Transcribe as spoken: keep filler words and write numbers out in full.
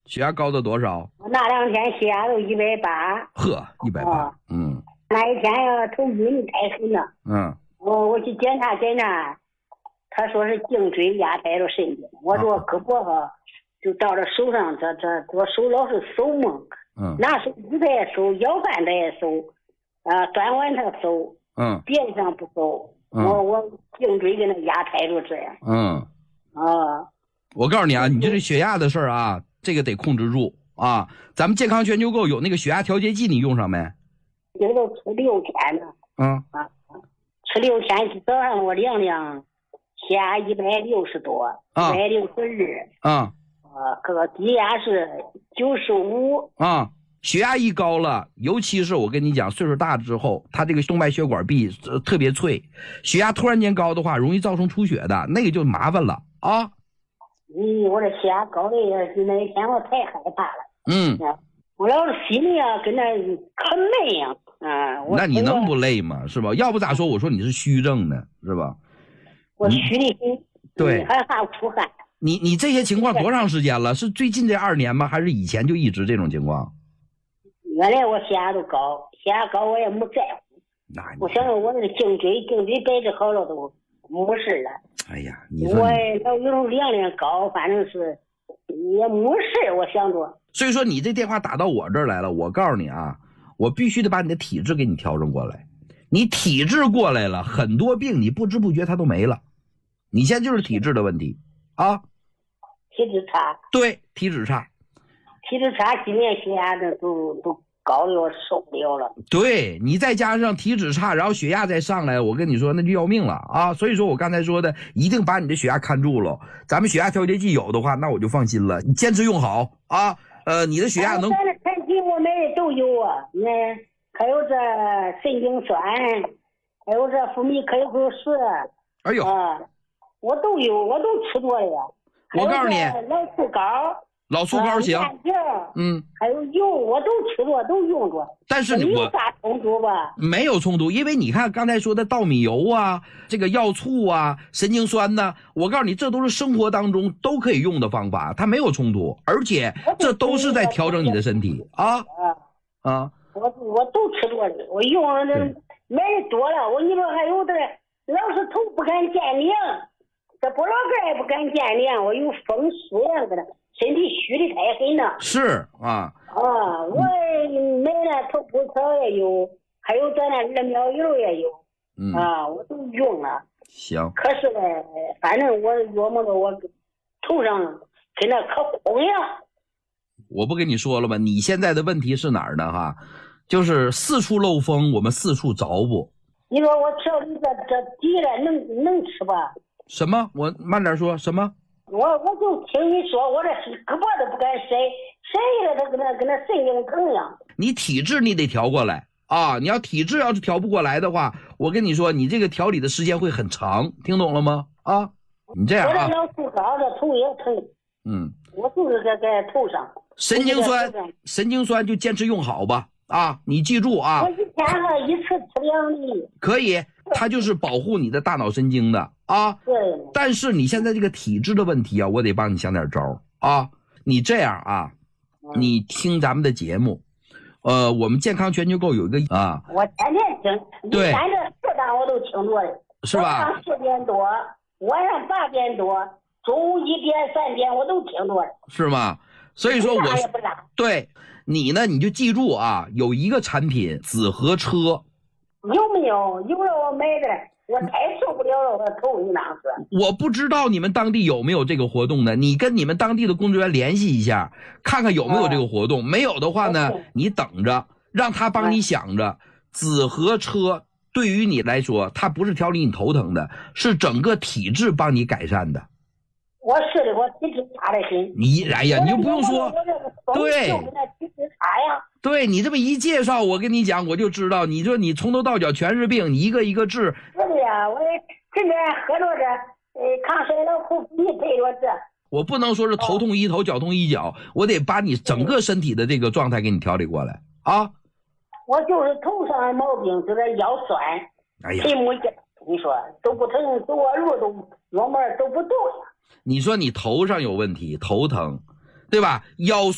血压高到多少？ 我那两天血压都一百八。 呵，一百八。嗯。 那一天呀，头晕太狠了。 嗯。 我我去检查检查，他说是颈椎压迫着神经。我说胳膊哈，就到这手上，这这我手老是手蒙。 嗯。拿手指他也手，腰板他也手，啊，转弯他手。 嗯。 边上不手。 嗯。 我我颈椎给他压迫着这样。 嗯。 啊。 我告诉你啊，你这是血压的事儿啊，这个得控制住啊。咱们健康全球购有那个血压调节剂，你用上没？ 这个都吃六天了。 嗯。 啊，吃六天，早上我量量，血压一百六十多，一百六十二。 啊。 啊，这个低压是九十五。 啊。血压一高了，尤其是我跟你讲，岁数大之后，它这个动脉血管壁、呃、特别脆，血压突然间高的话，容易造成出血的，那个就麻烦了啊。 咦，我这血压高的也是那一天我太害怕了。 嗯。 我老是心里啊跟那可累呀。啊。 那你能不累吗？是吧？要不咋说我说你是虚症呢，是吧？ 我虚的很。 对。 还怕出汗。 你你这些情况多长时间了？是最近这二年吗？还是以前就一直这种情况？ 原来我血压都高，血压高我也没在乎。 那我想着我那个颈椎颈椎摆治好了都没事了。 哎呀，你说我老有时候量量高，反正是也没事，我想着。 所以说你这电话打到我这儿来了，我告诉你啊，我必须得把你的体质给你调整过来。你体质过来了，很多病你不知不觉它都没了。你现在就是体质的问题啊。 体质差。 对，体质差。 体质差，今年血压的都都高的我受不了了。 对，你再加上体质差，然后血压再上来，我跟你说那就要命了啊！所以说我刚才说的，一定把你的血压看住了。咱们血压调节剂有的话，那我就放心了。你坚持用好啊！呃，你的血压能。 咱的产品我买的都有啊，那还有这神经酸，还有这福米可有口十。 哎呦。 啊，我都有，我都吃过了呀。 我告诉你， 老醋膏。 老醋膏行。 嗯。还有油，我都吃过，都用过。 但是你有啥冲突吧？ 没有冲突，因为你看刚才说的稻米油啊，这个药醋啊，神经酸呢，我告诉你，这都是生活当中都可以用的方法，它没有冲突，而且这都是在调整你的身体啊啊！ 我我都吃过的，我用了那买的多了，我你说还有的老是头不敢见凉，这不老根也不敢见凉，我有风湿呀，搁那身体虚的太狠了。 是啊。 啊，我买了头补草也有，还有咱那二苗油也有。 嗯。 啊，我都用了。 行。 可是呢，反正我琢磨着我头上跟那可空呀。 我不跟你说了吗？你现在的问题是哪儿呢？哈，就是四处漏风，我们四处着不。 你说我调理这这底了，能能吃吧？ 什么？我慢点说，什么？ 我我就听你说，我这胳膊都不敢晒，晒了它跟那跟那神经疼一样。 你体质你得调过来啊！你要体质要是调不过来的话，我跟你说，你这个调理的时间会很长，听懂了吗？啊，你这样啊。 我这老吐高，这头也疼。 嗯。 我就是在在头上。 神经酸，神经酸就坚持用好吧啊！你记住啊。 我一天喝一次吃两粒。 可以，它就是保护你的大脑神经的啊。 对。 但是你现在这个体质的问题啊，我得帮你想点招啊。你这样啊，你听咱们的节目，呃，我们健康全球购有一个啊。 我天天听。 对。 你三这四档我都听着了。 是吧？ 早上四点多，晚上八点多，中午一点三点我都听着了。 是吗？所以说我对你呢，你就记住啊，有一个产品紫河车。 有没有？有了我买的。我太受不了了，我头你那是。 我不知道你们当地有没有这个活动呢？你跟你们当地的工作人员联系一下，看看有没有这个活动。没有的话呢，你等着，让他帮你想着。紫河车对于你来说，它不是调理你头疼的，是整个体质帮你改善的。 我是的，我体质差得很。 你哎呀，你就不用说。对。对，你这么一介绍，我跟你讲，我就知道，你说你从头到脚全是病，你一个一个治。 是的呀，我这边喝着这，呃，抗衰老口服液配着这。 我不能说是头痛医头，脚痛医脚，我得把你整个身体的这个状态给你调理过来啊。 我就是头上的毛病，就是腰酸。 哎呀， 腿没劲，你说都不疼，走啊路都腰门都不动呀。 你说你头上有问题，头疼，对吧？腰